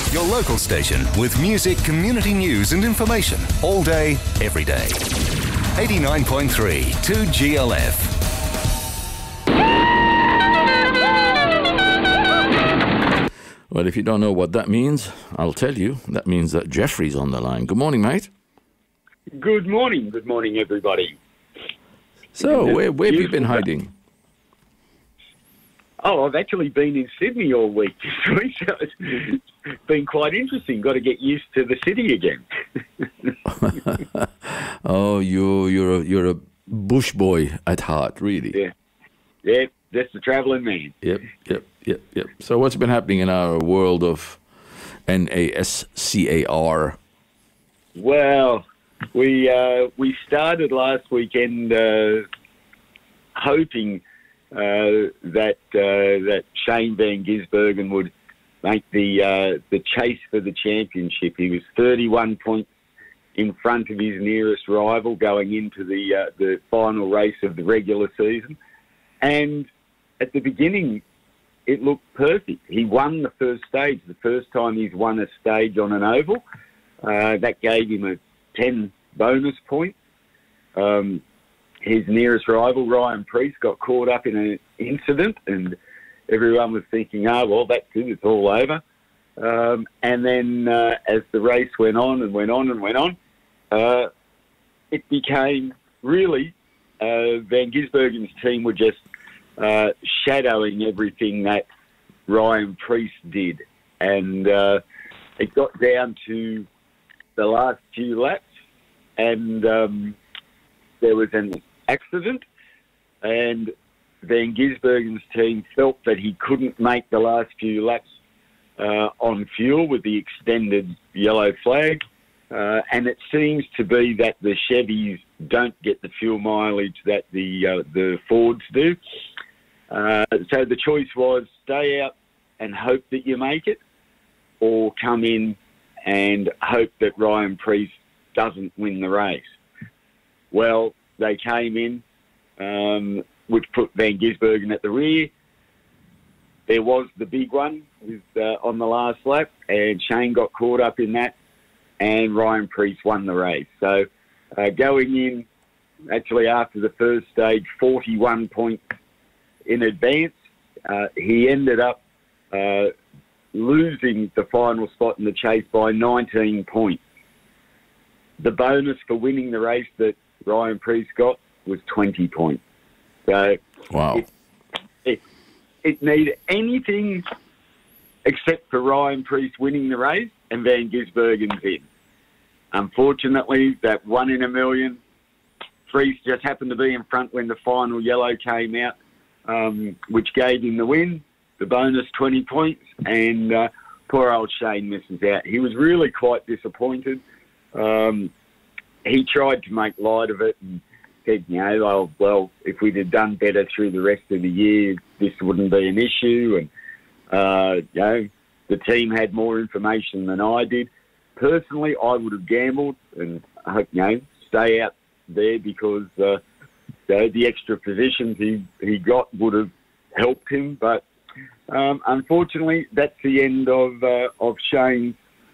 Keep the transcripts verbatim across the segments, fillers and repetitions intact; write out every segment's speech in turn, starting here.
Your local station with music, community news and information all day, every day. eighty-nine point three two G L F. Well, if you don't know what that means, I'll tell you. That means that Jeffrey's on the line. Good morning, mate. Good morning. Good morning, everybody. So, where, where have you been hiding? Oh, I've actually been in Sydney all week this week, so it's been quite interesting. Got to get used to the city again. Oh, you, you're a, you're a bush boy at heart, really. Yeah, yeah, that's the travelling man. Yep, yep, yep, yep. So what's been happening in our world of N A S C A R? Well, we uh, we started last weekend uh, hoping uh, that uh, that Shane Van Gisbergen would make the uh, the chase for the championship. He was thirty-one points in front of his nearest rival going into the uh, the final race of the regular season, and at the beginning it looked perfect. He won the first stage, the first time he's won a stage on an oval. Uh, that gave him a ten bonus point. Um, his nearest rival, Ryan Priest, got caught up in an incident, and everyone was thinking, oh, well, that's it, it's all over. Um, and then uh, as the race went on and went on and went on, uh, it became really uh, Van Gisbergen's team were just uh, shadowing everything that Ryan Priest did. And uh, it got down to the last few laps, and um, there was an accident, and Van Gisbergen's team felt that he couldn't make the last few laps uh, on fuel with the extended yellow flag, uh, and it seems to be that the Chevys don't get the fuel mileage that the uh, the Fords do. Uh, so the choice was stay out and hope that you make it, or come in and hope that Ryan Priest doesn't win the race. Well, they came in, um, which put Van Gisbergen at the rear. There was the big one with, uh, on the last lap, and Shane got caught up in that, and Ryan Priest won the race. So uh, going in, actually after the first stage, forty-one points in advance, uh, he ended up uh, losing the final spot in the chase by nineteen points. The bonus for winning the race that Ryan Priest got was twenty points. So wow, it, it, it needed anything except for Ryan Priest winning the race and Van Gisbergen's in. Unfortunately, that one in a million, Priest just happened to be in front when the final yellow came out, um, which gave him the win, the bonus twenty points, and uh, poor old Shane misses out. He was really quite disappointed. Um, he tried to make light of it and said, you know, oh, well, if we'd have done better through the rest of the year, this wouldn't be an issue. And, uh, you know, the team had more information than I did. Personally, I would have gambled and, you know, stay out there because uh, you know, the extra positions he, he got would have helped him. But um, unfortunately, that's the end of, uh, of Shane's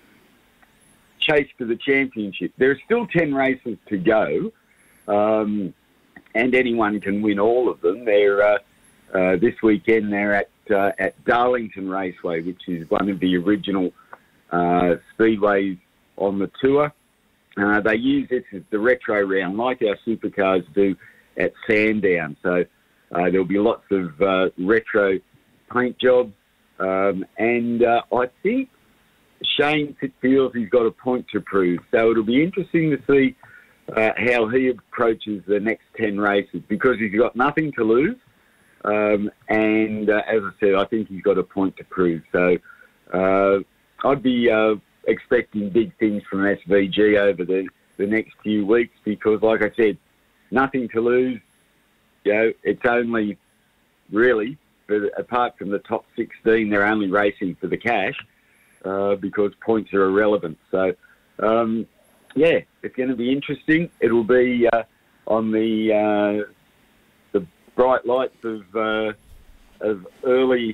chase for the championship. There are still ten races to go, um, and anyone can win all of them. They're uh, uh, this weekend they're at uh, at Darlington Raceway, which is one of the original uh, speedways on the tour. Uh, they use this as the retro round, like our supercars do at Sandown. So uh, there'll be lots of uh, retro paint jobs, um, and uh, I think Shane feels he's got a point to prove. So it'll be interesting to see uh, how he approaches the next ten races, because he's got nothing to lose. Um, and uh, as I said, I think he's got a point to prove. So uh, I'd be uh, expecting big things from S V G over the, the next few weeks, because, like I said, nothing to lose. You know, it's only really, for, apart from the top sixteen, they're only racing for the cash. Uh, because points are irrelevant. So, um, yeah, it's going to be interesting. It'll be uh, on the uh, the bright lights of uh, of early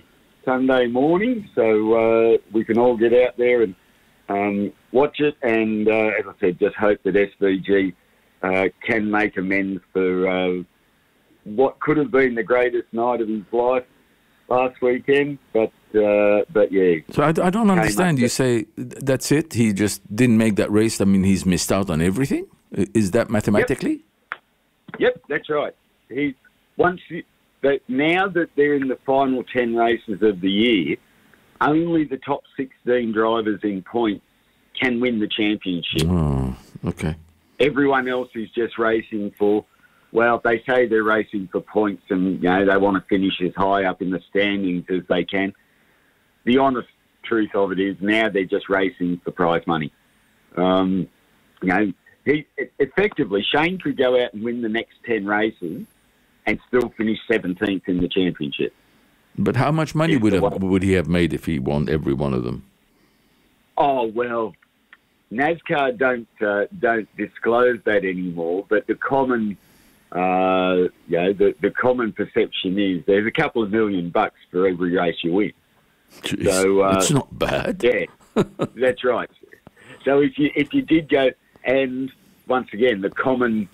Sunday morning, so uh, we can all get out there and um, watch it. And uh, as I said, just hope that S V G uh, can make amends for uh, what could have been the greatest night of his life last weekend. But uh, but yeah. So I, I don't understand. You say that's it? He just didn't make that race. I mean, he's missed out on everything. Is that mathematically? Yep, yep, that's right. He once. You, But now that they're in the final ten races of the year, only the top sixteen drivers in points can win the championship. Oh, okay. Everyone else is just racing for, well, they say they're racing for points and, you know, they want to finish as high up in the standings as they can. The honest truth of it is now they're just racing for prize money. Um, you know, he, effectively, Shane could go out and win the next ten races and still finish seventeenth in the championship. But how much money would have, would he have made if he won every one of them? Oh well, NASCAR don't uh, don't disclose that anymore. But the common, uh, you know, the the common perception is there's a couple of million bucks for every race you win. Jeez, so uh, it's not bad. Yeah, that's right. So if you if you did go, and once again, the common.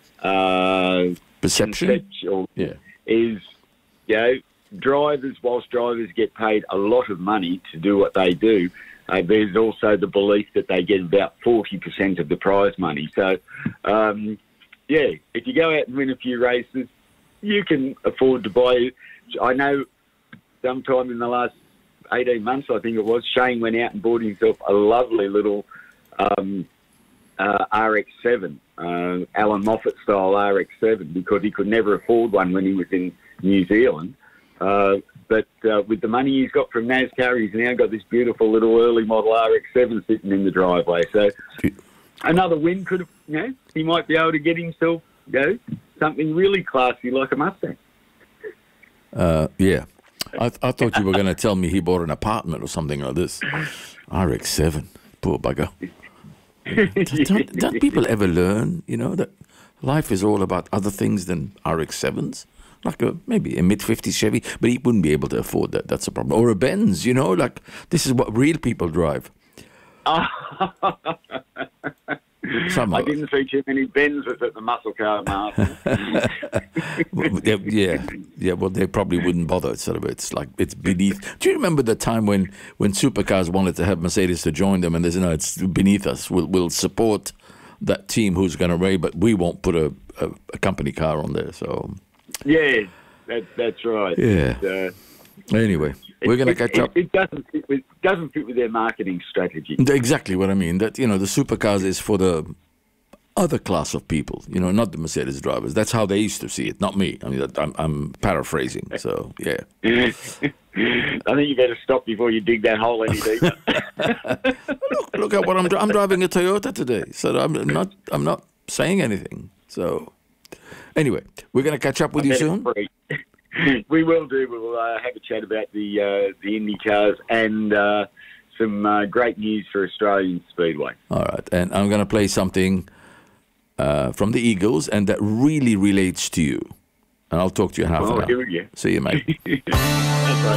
Uh, Perception yeah. is, you know, drivers, whilst drivers get paid a lot of money to do what they do, uh, there's also the belief that they get about forty percent of the prize money. So, um, yeah, if you go out and win a few races, you can afford to buy. I know sometime in the last eighteen months, I think it was, Shane went out and bought himself a lovely little um, uh, R X seven. Uh, Alan Moffat style R X seven, because he could never afford one when he was in New Zealand. Uh, but uh, with the money he's got from NASCAR, he's now got this beautiful little early model R X seven sitting in the driveway. So another win could have, you know, he might be able to get himself, you know, something really classy like a Mustang. Uh, yeah. I, th- I thought you were going to tell me he bought an apartment or something like this. R X seven. Poor bugger. don't, don't people ever learn, you know, that life is all about other things than R X sevens? Like a, maybe a mid fifties Chevy, but he wouldn't be able to afford that. That's a problem. Or a Benz, you know, like this is what real people drive. Some I didn't see too many Benzes at the muscle car market. yeah, yeah, yeah. Well, they probably wouldn't bother. Sort of, it's like it's beneath. Do you remember the time when when supercars wanted to have Mercedes to join them, and they said, "No, it's beneath us. We'll we'll support that team who's going to race, but we won't put a, a, a company car on there." So, yeah, that, that's right. Yeah. Uh, anyway, we're going to catch it, up. It doesn't fit with, doesn't fit with their marketing strategy. Exactly what I mean. That, you know, the supercars is for the other class of people, you know, not the Mercedes drivers. That's how they used to see it, not me. I mean, I'm, I'm paraphrasing, so yeah. I think you better stop before you dig that hole any deeper. look, look at what I'm. I'm driving a Toyota today, so I'm not. I'm not saying anything. So, anyway, we're going to catch up with you soon. We will do. We'll uh, have a chat about the uh, the Indy cars and uh, some uh, great news for Australian Speedway. All right, and I'm going to play something uh, from the Eagles, and that really relates to you. And I'll talk to you in half Oh, an hour. here we go. See you, mate. That's right.